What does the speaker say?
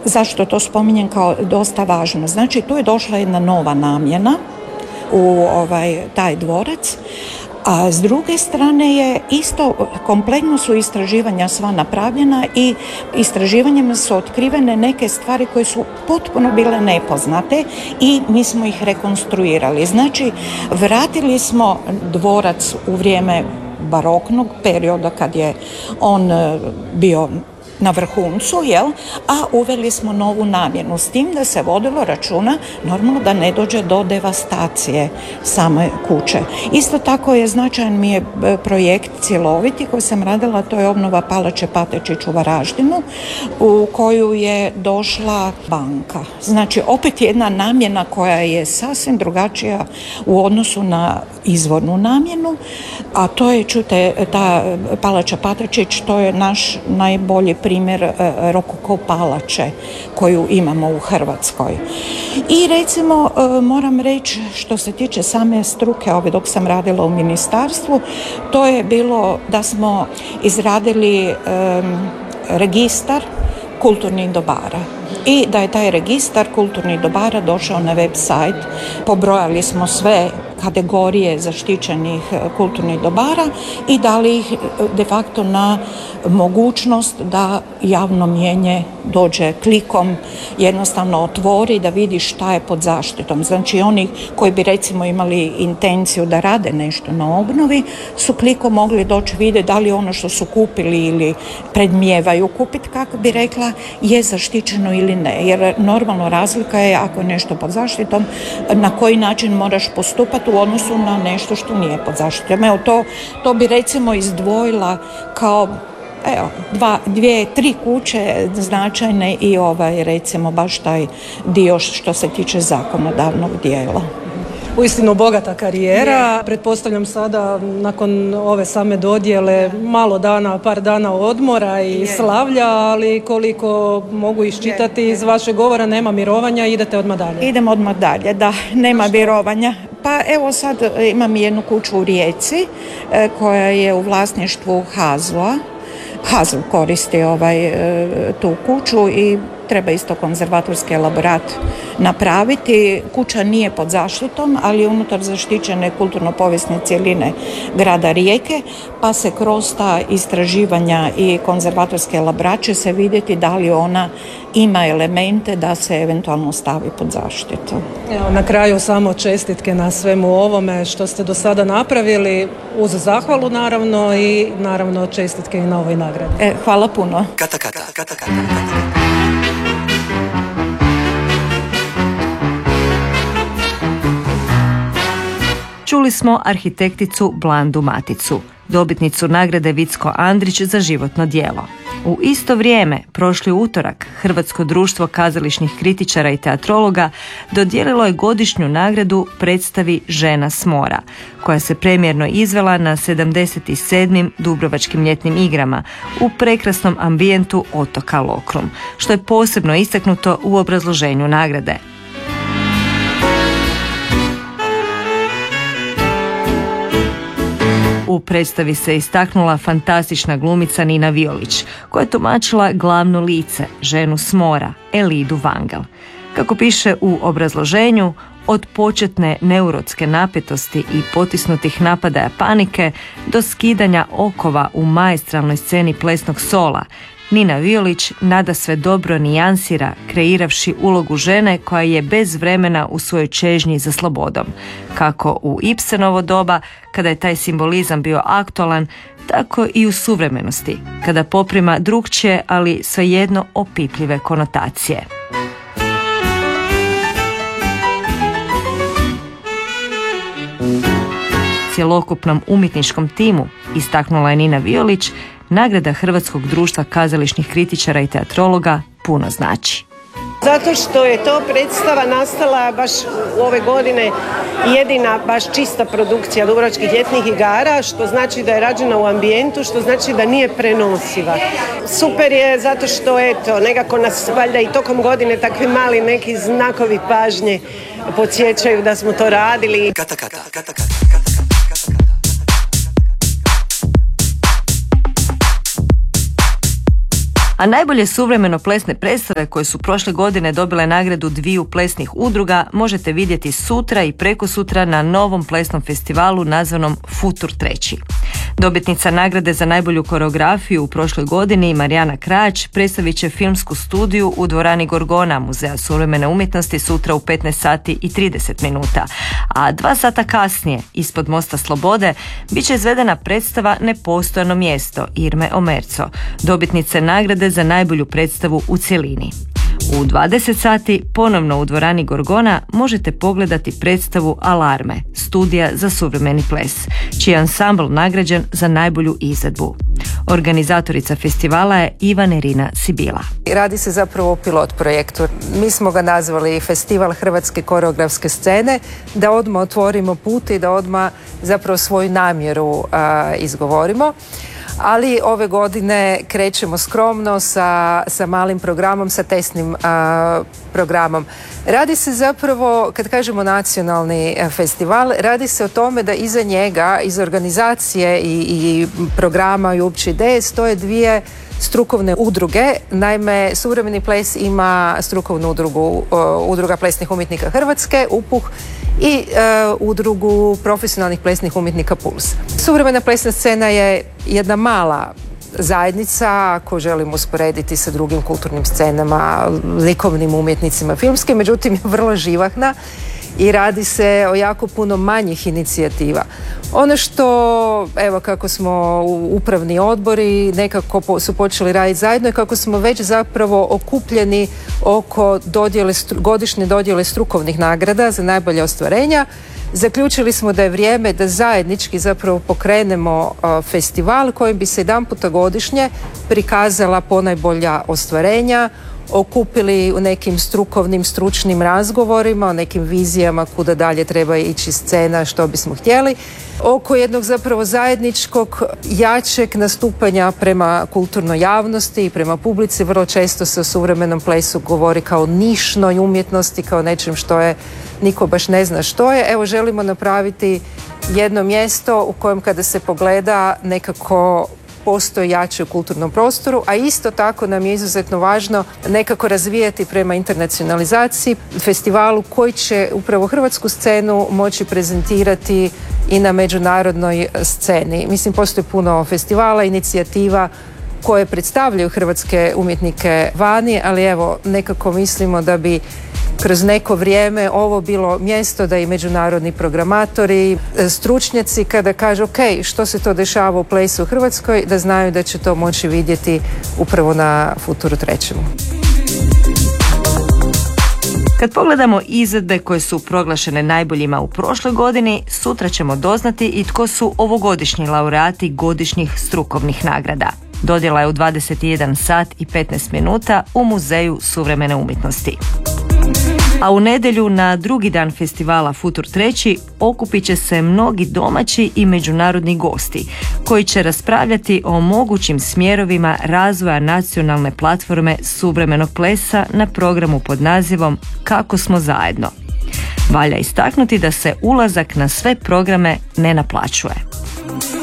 Zašto to spominjem kao dosta važno? Znači, tu je došla jedna nova namjena u taj dvorac, a s druge strane je isto, kompletno su istraživanja sva napravljena i istraživanjima su otkrivene neke stvari koje su potpuno bile nepoznate i mi smo ih rekonstruirali. Znači, vratili smo dvorac u vrijeme baroknog perioda kad je on bio na vrhuncu, a uveli smo novu namjenu, s tim da se vodilo računa normalno da ne dođe do devastacije same kuće. Isto tako je značajan mi je projekt cjeloviti koji sam radila, to je obnova Palače Patečić u Varaždinu, u koju je došla banka. Znači, opet jedna namjena koja je sasvim drugačija u odnosu na izvornu namjenu, a to je, čujte, ta Palača Patečić, to je naš najbolji primjer rokoko palače koju imamo u Hrvatskoj. I recimo moram reći, što se tiče same struke, dok sam radila u ministarstvu, to je bilo da smo izradili registar kulturnih dobara i da je taj registar kulturnih dobara došao na web sajt. Pobrojali smo sve kategorije zaštićenih kulturnih dobara i dali ih de facto na mogućnost da javno mnijenje dođe klikom, jednostavno otvori da vidi šta je pod zaštitom. Znači, oni koji bi recimo imali intenciju da rade nešto na obnovi su klikom mogli doći vidjeti da li ono što su kupili ili predmijevaju kupiti, kako bi rekla, je zaštićeno ili ne. Jer normalno razlika je, ako je nešto pod zaštitom, na koji način moraš postupati u odnosu na nešto što nije pod zaštitom. Evo, to bi recimo izdvojila kao dvije, tri kuće značajne i recimo baš taj dio što se tiče zakonodavnog dijela. Uistinu bogata karijera. Pretpostavljam sada nakon ove same dodjele par dana odmora i slavlja, ali koliko mogu iščitati iz vašeg govora, nema mirovanja, idete odmah dalje. Idem odmah dalje, da, nema mirovanja. Pa evo sad imam jednu kuću u Rijeci koja je u vlasništvu HAZU-a. HAZU koristi tu kuću i treba isto konzervatorski elaborat napraviti. Kuća nije pod zaštitom, ali unutar zaštićene kulturno-povijesne cjeline grada Rijeke, pa se kroz ta istraživanja i konzervatorske elaborat će se vidjeti da li ona ima elemente da se eventualno stavi pod zaštitu. Evo, na kraju samo čestitke na svemu ovome što ste do sada napravili, uz zahvalu naravno i naravno čestitke i na ovoj nagradi. Hvala puno. Čuli smo arhitekticu Blandu Maticu, dobitnicu nagrade Vicko Andrić za životno djelo. U isto vrijeme, prošli utorak, Hrvatsko društvo kazališnih kritičara i teatrologa dodijelilo je godišnju nagradu predstavi Žena s mora, koja se premijerno izvela na 77. Dubrovačkim ljetnim igrama u prekrasnom ambijentu otoka Lokrum, što je posebno istaknuto u obrazloženju nagrade. U predstavi se istaknula fantastična glumica Nina Violić, koja je tumačila glavno lice, ženu s mora, Elidu Vangel. Kako piše u obrazloženju, od početne neurotske napetosti i potisnutih napadaja panike do skidanja okova u maestralnoj sceni plesnog sola, Nina Violić nadasve dobro nijansira, kreiravši ulogu žene koja je bez vremena u svojoj čežnji za slobodom. Kako u Ibsenovo doba, kada je taj simbolizam bio aktualan, tako i u suvremenosti, kada poprima drukčije, ali svejedno opipljive konotacije. Cjelokupnom umjetničkom timu, istaknula je Nina Violić, nagrada Hrvatskog društva kazališnih kritičara i teatrologa puno znači. Zato što je to predstava nastala baš u ove godine jedina baš čista produkcija Dubrovačkih ljetnih igara, što znači da je rađena u ambijentu, što znači da nije prenosiva. Super je zato što nekako nas valjda i tokom godine takvi mali neki znakovi pažnje podsjećaju da smo to radili. A najbolje suvremeno plesne predstave koje su prošle godine dobile nagradu 2 plesnih udruga možete vidjeti sutra i prekosutra na novom plesnom festivalu nazvanom Futur 3. Dobitnica nagrade za najbolju koreografiju u prošloj godini, Marijana Krač, predstavit će filmsku studiju u dvorani Gorgona Muzeja suvremene umjetnosti sutra u 15 sati i 30 minuta. A 2 sata kasnije, ispod Mosta Slobode, bit će izvedena predstava Nepostojano mjesto Irme Omerco, dobitnice nagrade za najbolju predstavu u cjelini. U 20 sati ponovno u dvorani Gorgona možete pogledati predstavu Alarme, studija za suvremeni ples, čiji je ansambl nagrađen za najbolju izvedbu. Organizatorica festivala je Irina Sibila. Radi se zapravo o pilot projektu. Mi smo ga nazvali Festival hrvatske koreografske scene, da odmah otvorimo put i da odmah zapravo svoju namjeru izgovorimo. Ali ove godine krećemo skromno sa malim programom, sa testnim programom. Radi se zapravo, kad kažemo nacionalni festival, radi se o tome da iza njega, iz organizacije i programa i uopće ideje stoje 2 strukovne udruge. Naime, suvremeni ples ima strukovnu udrugu, Udruga plesnih umjetnika Hrvatske, UPUH, i udrugu profesionalnih plesnih umjetnika Puls. Suvremena plesna scena je jedna mala zajednica, ako želimo usporediti sa drugim kulturnim scenama, likovnim umjetnicima, filmskim, međutim je vrlo živahna i radi se o jako puno manjih inicijativa. Ono što, evo kako smo upravni odbori nekako su počeli raditi zajedno i kako smo već zapravo okupljeni oko godišnje dodjele strukovnih nagrada za najbolje ostvarenja, zaključili smo da je vrijeme da zajednički zapravo pokrenemo festival kojim bi se jedanputa godišnje prikazala ponajbolja ostvarenja, okupili u nekim strukovnim, stručnim razgovorima, o nekim vizijama kuda dalje treba ići scena, što bismo htjeli, oko jednog zapravo zajedničkog jačeg nastupanja prema kulturnoj javnosti i prema publici. Vrlo često se o suvremenom plesu govori kao nišnoj umjetnosti, kao nečem što je niko baš ne zna što je. Evo, želimo napraviti jedno mjesto u kojem kada se pogleda nekako postoji jače u kulturnom prostoru, a isto tako nam je izuzetno važno nekako razvijati prema internacionalizaciji, festivalu koji će upravo hrvatsku scenu moći prezentirati i na međunarodnoj sceni. Mislim, postoji puno festivala, inicijativa koje predstavljaju hrvatske umjetnike vani, ali evo, nekako mislimo da bi kroz neko vrijeme ovo bilo mjesto da i međunarodni programatori, stručnjaci kada kažu ok, što se to dešava u plesu u Hrvatskoj, da znaju da će to moći vidjeti upravo na Futuru 3. Kad pogledamo izvedbe koje su proglašene najboljima u prošloj godini, sutra ćemo doznati i tko su ovogodišnji laureati godišnjih strukovnih nagrada. Dodjela je u 21 sat i 15 minuta u Muzeju suvremene umjetnosti. A u nedjelju na drugi dan festivala Futur 3 okupit će se mnogi domaći i međunarodni gosti koji će raspravljati o mogućim smjerovima razvoja nacionalne platforme suvremenog plesa na programu pod nazivom Kako smo zajedno. Valja istaknuti da se ulazak na sve programe ne naplaćuje.